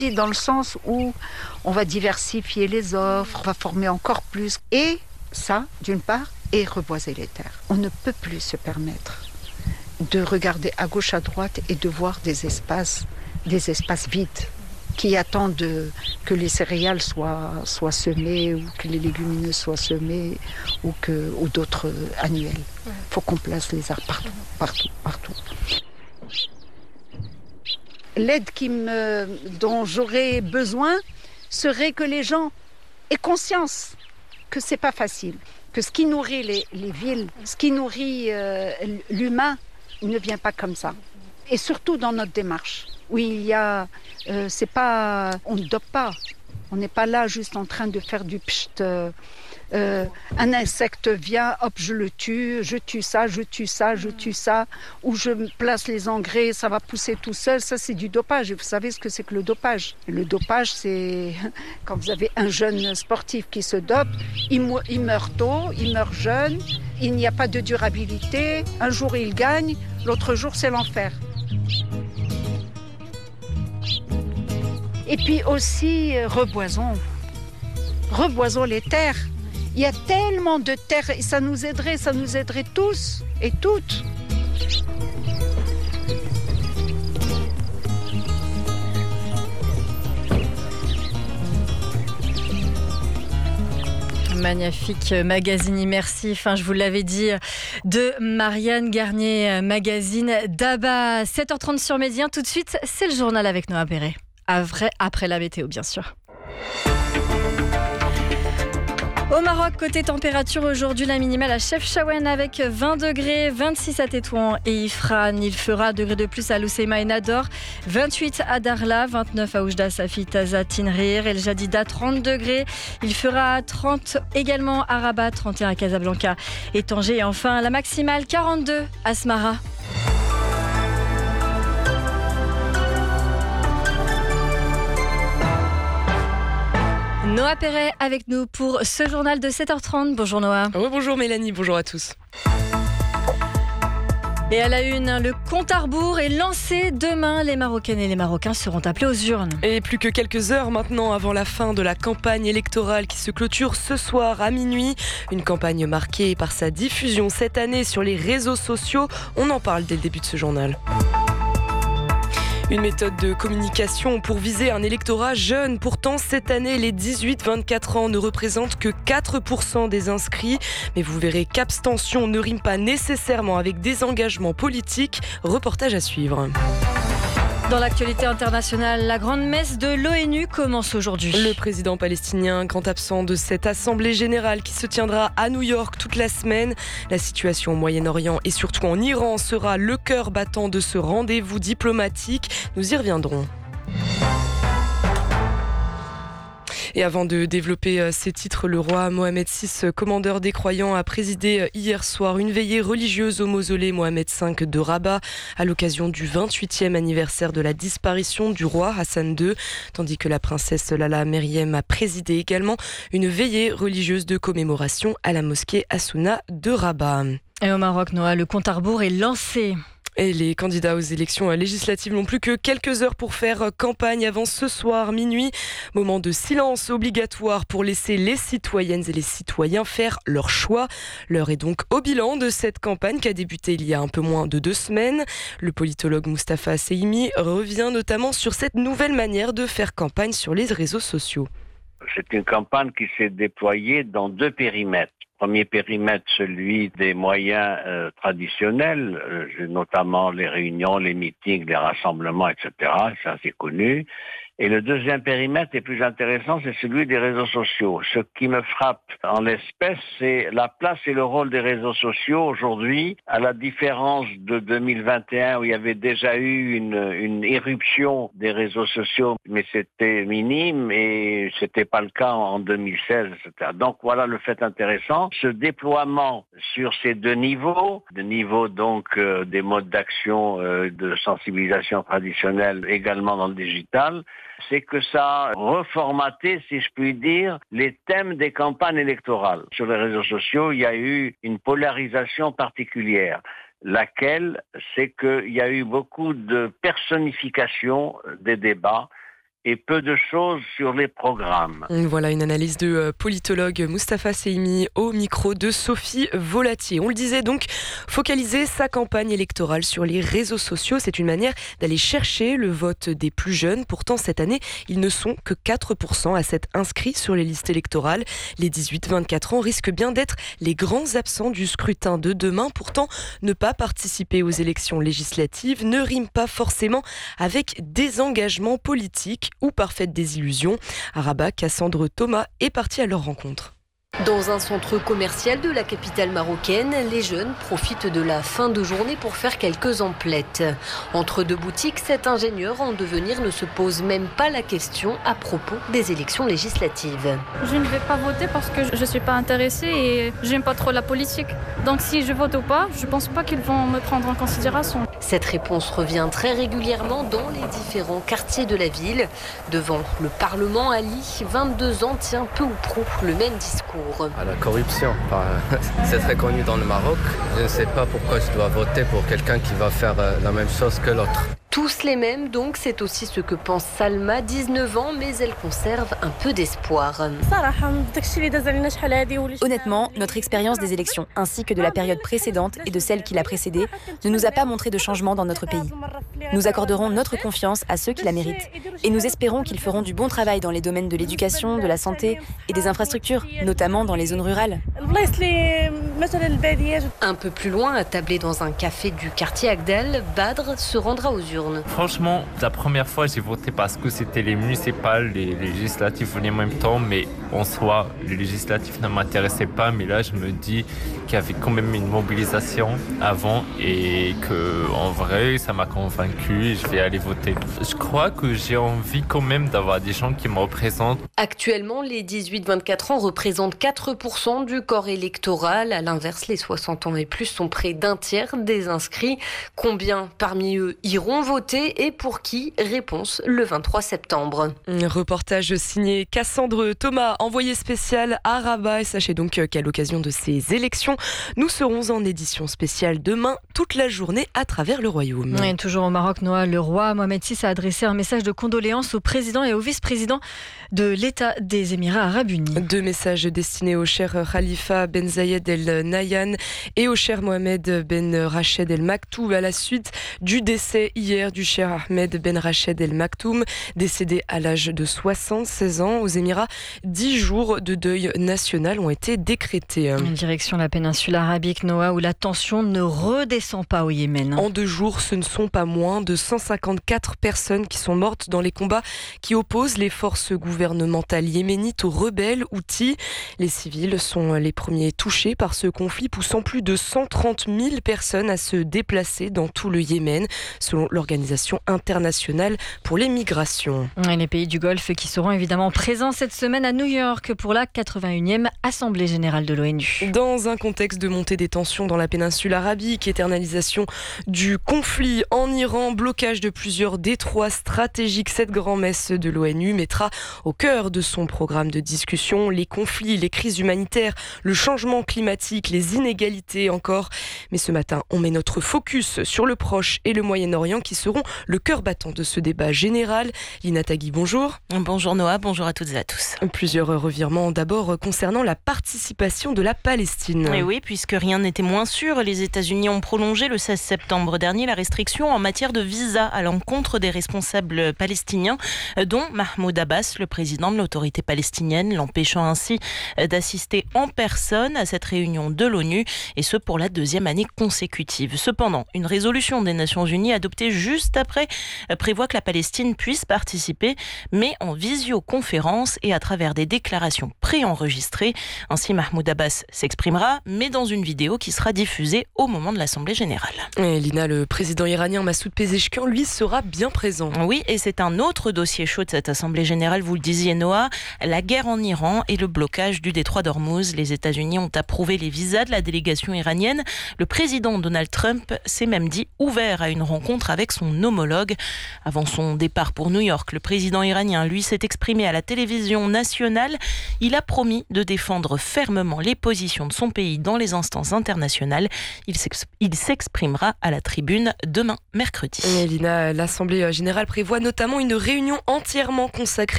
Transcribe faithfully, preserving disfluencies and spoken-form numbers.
Dans le sens où on va diversifier les offres, on va former encore plus. Et ça, d'une part, et reboiser les terres. On ne peut plus se permettre de regarder à gauche, à droite et de voir des espaces, des espaces vides qui attendent de, que les céréales soient, soient semées ou que les légumineuses soient semées ou, que, ou d'autres annuels. Il faut qu'on place les arbres partout, partout, partout. L'aide qui me, dont j'aurais besoin serait que les gens aient conscience que c'est pas facile, que ce qui nourrit les, les villes, ce qui nourrit euh, l'humain ne vient pas comme ça. Et surtout dans notre démarche, où il y a, euh, c'est pas, on ne dope pas, on n'est pas là juste en train de faire du pcht. Euh, Euh, un insecte vient, hop, je le tue, je tue ça, je tue ça, je tue ça, ou je place les engrais, ça va pousser tout seul, ça c'est du dopage. Et vous savez ce que c'est que le dopage? Le dopage, c'est quand vous avez un jeune sportif qui se dope, il, mou- il meurt tôt, il meurt jeune, il n'y a pas de durabilité, un jour il gagne, l'autre jour c'est l'enfer. Et puis aussi, euh, reboisons, reboisons les terres. Il y a tellement de terres et ça nous aiderait, ça nous aiderait tous et toutes. Magnifique magazine immersif, hein, je vous l'avais dit, de Marianne Garnier, magazine d'Abba. sept heures trente sur Médien. Tout de suite, c'est le journal avec Noah Perret. Après, après la météo, bien sûr. Au Maroc, côté température, aujourd'hui, la minimale à Chefchaouen avec vingt degrés, vingt-six à Tétouan et Ifran. Il fera un degré de plus à Lousseima et Nador, vingt-huit à Darla, vingt-neuf à Oujda, Safi, Taza, Tinrir, El Jadida, trente degrés. Il fera trente également à Rabat, trente et un à Casablanca et Tanger. Et enfin, la maximale, quarante-deux à Smara. Noah Perret avec nous pour ce journal de sept heures trente. Bonjour Noah. Oh, bonjour Mélanie, bonjour à tous. Et à la une, le compte à rebours est lancé. Demain, les Marocaines et les Marocains seront appelés aux urnes. Et plus que quelques heures maintenant avant la fin de la campagne électorale qui se clôture ce soir à minuit. Une campagne marquée par sa diffusion cette année sur les réseaux sociaux. On en parle dès le début de ce journal. Une méthode de communication pour viser un électorat jeune. Pourtant, cette année, les dix-huit vingt-quatre ans ne représentent que quatre pour cent des inscrits. Mais vous verrez qu'abstention ne rime pas nécessairement avec désengagement politique. Reportage à suivre. Dans l'actualité internationale, la grande messe de l'ONU commence aujourd'hui. Le président palestinien, grand absent de cette assemblée générale qui se tiendra à New York toute la semaine. La situation au Moyen-Orient et surtout en Iran sera le cœur battant de ce rendez-vous diplomatique. Nous y reviendrons. Et avant de développer ces titres, le roi Mohamed six, commandeur des croyants, a présidé hier soir une veillée religieuse au mausolée Mohamed cinq de Rabat à l'occasion du vingt-huitième anniversaire de la disparition du roi Hassan deux, tandis que la princesse Lala Meriem a présidé également une veillée religieuse de commémoration à la mosquée Hassouna de Rabat. Et au Maroc, Noah, le compte à rebours est lancé. Et les candidats aux élections législatives n'ont plus que quelques heures pour faire campagne avant ce soir, minuit. Moment de silence obligatoire pour laisser les citoyennes et les citoyens faire leur choix. L'heure est donc au bilan de cette campagne qui a débuté il y a un peu moins de deux semaines. Le politologue Moustapha Seimi revient notamment sur cette nouvelle manière de faire campagne sur les réseaux sociaux. C'est une campagne qui s'est déployée dans deux périmètres. Premier périmètre, celui des moyens euh, traditionnels, euh, notamment les réunions, les meetings, les rassemblements, et cetera. Ça, c'est connu. Et le deuxième périmètre est plus intéressant, c'est celui des réseaux sociaux. Ce qui me frappe en l'espèce, c'est la place et le rôle des réseaux sociaux aujourd'hui, à la différence de deux mille vingt et un où il y avait déjà eu une, une éruption des réseaux sociaux, mais c'était minime et c'était pas le cas en deux mille seize, et cetera. Donc voilà le fait intéressant. Ce déploiement sur ces deux niveaux, de niveau donc euh, des modes d'action euh, de sensibilisation traditionnelle également dans le digital, c'est que ça a reformaté, si je puis dire, les thèmes des campagnes électorales. Sur les réseaux sociaux, il y a eu une polarisation particulière. Laquelle, c'est qu'il y a eu beaucoup de personnification des débats et peu de choses sur les programmes. Voilà une analyse de politologue Mustapha Seimi au micro de Sophie Volatier. On le disait donc, focaliser sa campagne électorale sur les réseaux sociaux, c'est une manière d'aller chercher le vote des plus jeunes. Pourtant, cette année, ils ne sont que quatre pour cent à s'être inscrits sur les listes électorales. Les dix-huit vingt-quatre ans risquent bien d'être les grands absents du scrutin de demain. Pourtant, ne pas participer aux élections législatives ne rime pas forcément avec désengagement politique ou parfaite désillusion. À Rabat, Cassandre Thomas est partie à leur rencontre. Dans un centre commercial de la capitale marocaine, les jeunes profitent de la fin de journée pour faire quelques emplettes. Entre deux boutiques, cet ingénieur en devenir ne se pose même pas la question à propos des élections législatives. Je ne vais pas voter parce que je ne suis pas intéressée et j'aime pas trop la politique. Donc si je vote ou pas, je ne pense pas qu'ils vont me prendre en considération. Cette réponse revient très régulièrement dans les différents quartiers de la ville. Devant le Parlement, Ali, vingt-deux ans, tient peu ou prou le même discours. À la corruption, c'est très connu dans le Maroc. Je ne sais pas pourquoi je dois voter pour quelqu'un qui va faire la même chose que l'autre. Tous les mêmes, donc c'est aussi ce que pense Salma, dix-neuf ans, mais elle conserve un peu d'espoir. Honnêtement, notre expérience des élections, ainsi que de la période précédente et de celle qui l'a précédée, ne nous a pas montré de changement dans notre pays. Nous accorderons notre confiance à ceux qui la méritent. Et nous espérons qu'ils feront du bon travail dans les domaines de l'éducation, de la santé et des infrastructures, notamment dans les zones rurales. Un peu plus loin, attablé dans un café du quartier Agdal, Badr se rendra aux urnes. Franchement, la première fois, j'ai voté parce que c'était les municipales, les législatives venaient en même temps, mais en soi, les législatives ne m'intéressaient pas. Mais là, je me dis qu'il y avait quand même une mobilisation avant et que, en vrai, ça m'a convaincu et je vais aller voter. Je crois que j'ai envie quand même d'avoir des gens qui me représentent. Actuellement, les dix-huit vingt-quatre ans représentent quatre pour cent du corps électoral. À l'inverse, les soixante ans et plus sont près d'un tiers des inscrits. Combien parmi eux iront voter et pour qui? Réponse le vingt-trois septembre. Un reportage signé Cassandre Thomas, envoyé spécial à Rabat. Et sachez donc qu'à l'occasion de ces élections, nous serons en édition spéciale demain toute la journée à travers le royaume. Et toujours au Maroc, Noah, le roi Mohamed six a adressé un message de condoléances au président et au vice-président de l'État des Émirats Arabes Unis. Deux messages destinés au cher Khalifa Ben Zayed El Nahyan et au cher Mohamed Ben Rached El Maktoum à la suite du décès hier du cher Ahmed Ben Rached El Maktoum, décédé à l'âge de soixante-seize ans aux Émirats. Dix jours de deuil national ont été décrétés. Direction la péninsule arabique, Noah, où la tension ne redescend pas au Yémen. En deux jours, ce ne sont pas moins de cent cinquante-quatre personnes qui sont mortes dans les combats qui opposent les forces gouvernementales yéménites aux rebelles Houthis. Les civils sont les premiers touchés par ce conflit, poussant plus de cent trente mille personnes à se déplacer dans tout le Yémen, selon l'Organisation internationale pour les migrations. Et les pays du Golfe qui seront évidemment présents cette semaine à New York pour la quatre-vingt-unième Assemblée générale de l'ONU. Dans un contexte de montée des tensions dans la péninsule arabique, éternalisation du conflit en Iran, blocage de plusieurs détroits stratégiques, cette grand-messe de l'ONU mettra au cœur de son programme de discussion les conflits, les crises humanitaires, le changement climatique, les inégalités encore. Mais ce matin, on met notre focus sur le Proche et le Moyen-Orient qui seront le cœur battant de ce débat général. Lina Tagui, bonjour. Bonjour Noah, bonjour à toutes et à tous. Plusieurs revirements d'abord concernant la participation de la Palestine. Et oui, puisque rien n'était moins sûr, les États-Unis ont prolongé le seize septembre dernier la restriction en matière de visa à l'encontre des responsables palestiniens, dont Mahmoud Abbas, le président de l'autorité palestinienne, l'empêchant ainsi d'assister en personne à cette réunion de l'ONU, et ce pour la deuxième année consécutive. Cependant, une résolution des Nations Unies adoptée juste après prévoit que la Palestine puisse participer, mais en visioconférence et à travers des déclarations préenregistrées. Ainsi, Mahmoud Abbas s'exprimera, mais dans une vidéo qui sera diffusée au moment de l'Assemblée générale. Et Lina, le président iranien Massoud Pezeshkian, lui, sera bien présent. Oui, et c'est un autre dossier chaud de cette Assemblée générale, vous le disiez Noah, la guerre en Iran et le blocage du détroit d'Ormuz. Les États-Unis ont approuvé les visas de la délégation iranienne. Le président Donald Trump s'est même dit ouvert à une rencontre avec avec son homologue. Avant son départ pour New York, le président iranien, lui, s'est exprimé à la télévision nationale. Il a promis de défendre fermement les positions de son pays dans les instances internationales. Il s'exprimera à la tribune demain, mercredi. Et Lina, l'Assemblée générale prévoit notamment une réunion entièrement consacrée